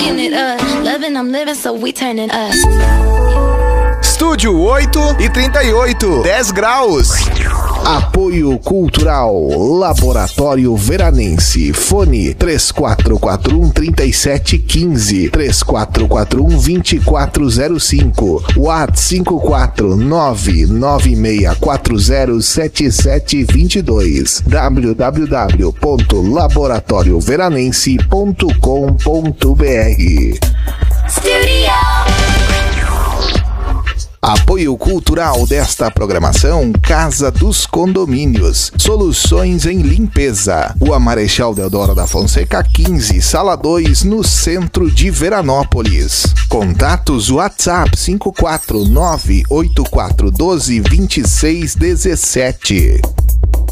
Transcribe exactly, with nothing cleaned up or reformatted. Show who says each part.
Speaker 1: shaking it up. Loving, I'm living, so we turning up.
Speaker 2: Estúdio oito e trinta e oito, dez graus.
Speaker 3: Apoio Cultural Laboratório Veranense. Fone três quatro quatro um, três sete um cinco, três quatro quatro um, dois quatro zero cinco, WhatsApp cinco quatro nove nove seis quatro zero sete sete dois dois, w w w ponto laboratório veranense ponto com ponto b r.
Speaker 1: Studio.
Speaker 3: Apoio cultural desta programação, Casa dos Condomínios. Soluções em limpeza. Rua Marechal Deodoro da Fonseca quinze, Sala dois, no centro de Veranópolis. Contatos WhatsApp cinco quatro nove oito quatro um dois dois seis um sete.